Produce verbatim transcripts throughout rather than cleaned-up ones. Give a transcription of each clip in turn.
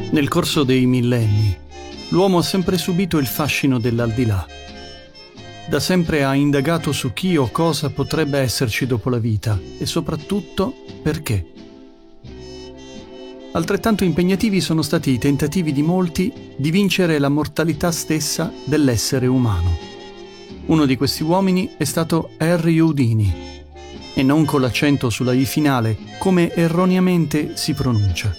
Nel corso dei millenni, l'uomo ha sempre subito il fascino dell'aldilà. Da sempre ha indagato su chi o cosa potrebbe esserci dopo la vita e soprattutto perché. Altrettanto impegnativi sono stati i tentativi di molti di vincere la mortalità stessa dell'essere umano. Uno di questi uomini è stato Harry Houdini, e non con l'accento sulla I finale, come erroneamente si pronuncia.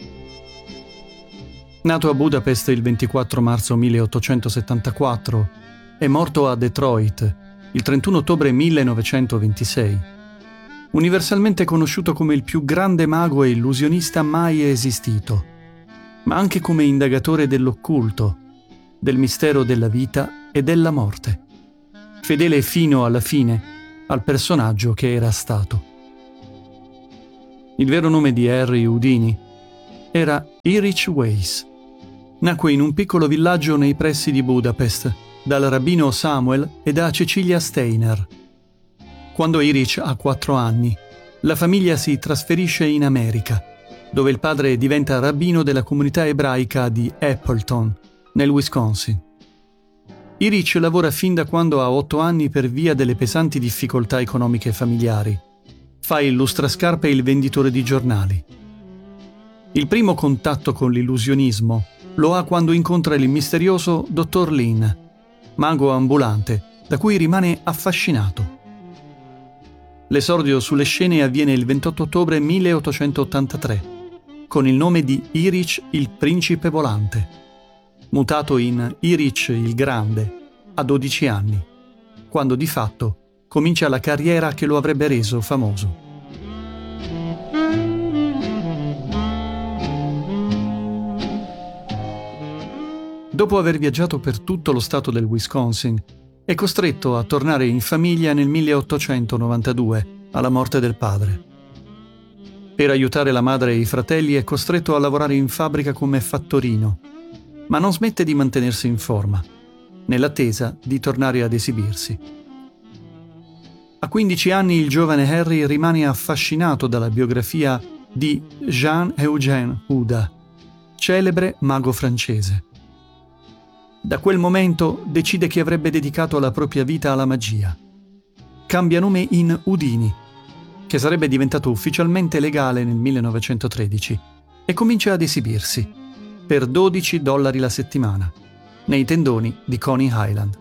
Nato a Budapest il ventiquattro marzo milleottocentosettantaquattro e morto a Detroit il trentuno ottobre millenovecentoventisei, universalmente conosciuto come il più grande mago e illusionista mai esistito, ma anche come indagatore dell'occulto, del mistero della vita e della morte, fedele fino alla fine al personaggio che era stato. Il vero nome di Harry Houdini era Erich Weiss. Nacque in un piccolo villaggio nei pressi di Budapest, dal rabbino Samuel e da Cecilia Steiner. Quando Erich ha quattro anni, la famiglia si trasferisce in America, dove il padre diventa rabbino della comunità ebraica di Appleton, nel Wisconsin. Erich lavora fin da quando ha otto anni per via delle pesanti difficoltà economiche familiari. Fa il lustrascarpe e il venditore di giornali. Il primo contatto con l'illusionismo lo ha quando incontra il misterioso dottor Lin, mago ambulante, da cui rimane affascinato. L'esordio sulle scene avviene il ventotto ottobre milleottocentottantatré, con il nome di Erich il Principe Volante, mutato in Erich il Grande a dodici anni, quando di fatto comincia la carriera che lo avrebbe reso famoso. Dopo aver viaggiato per tutto lo stato del Wisconsin, è costretto a tornare in famiglia nel milleottocentonovantadue, alla morte del padre. Per aiutare la madre e i fratelli è costretto a lavorare in fabbrica come fattorino, ma non smette di mantenersi in forma, nell'attesa di tornare ad esibirsi. A quindici anni il giovane Harry rimane affascinato dalla biografia di Jean-Eugène Houda, celebre mago francese. Da quel momento decide che avrebbe dedicato la propria vita alla magia. Cambia nome in Houdini, che sarebbe diventato ufficialmente legale nel millenovecentotredici, e comincia ad esibirsi, per dodici dollari la settimana, nei tendoni di Coney Island.